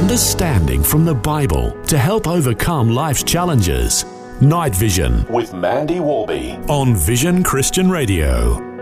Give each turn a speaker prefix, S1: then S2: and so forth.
S1: understanding from the Bible to help overcome life's challenges. Night Vision with Mandy Warby on Vision Christian Radio.